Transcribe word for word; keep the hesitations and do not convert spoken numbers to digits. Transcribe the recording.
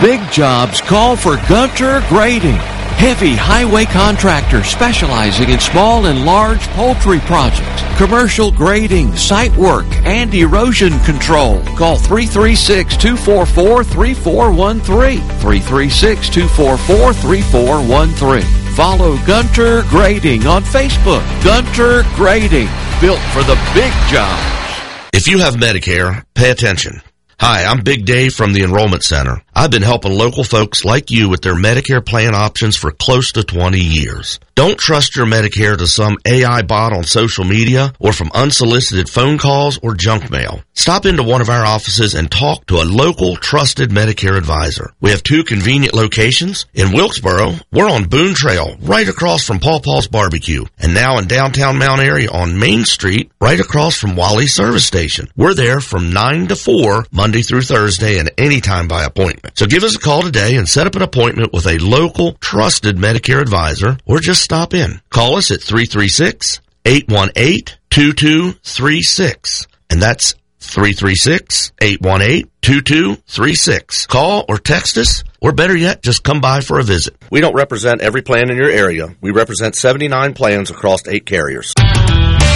big jobs, call for Gunter Grading. Heavy highway contractor specializing in small and large poultry projects, commercial grading, site work, and erosion control. Call three three six, two four four, three four one three. three three six, two four four, three four one three. Follow Gunter Grading on Facebook. Gunter Grading, built for the big jobs. If you have Medicare, pay attention. Hi, I'm Big Dave from the Enrollment Center. I've been helping local folks like you with their Medicare plan options for close to twenty years. Don't trust your Medicare to some A I bot on social media or from unsolicited phone calls or junk mail. Stop into one of our offices and talk to a local trusted Medicare advisor. We have two convenient locations. In Wilkesboro, we're on Boone Trail, right across from Paw Paw's Barbecue. And now in downtown Mount Airy on Main Street, right across from Wally's Service Station. We're there from nine to four, Monday through Thursday, and anytime by appointment. So give us a call today and set up an appointment with a local trusted Medicare advisor, or just stop in. Call us at three three six, eight one eight, two two three six. And that's three three six, eight one eight, two two three six. Call or text us, or better yet, just come by for a visit. We don't represent every plan in your area. We represent seventy-nine plans across eight carriers.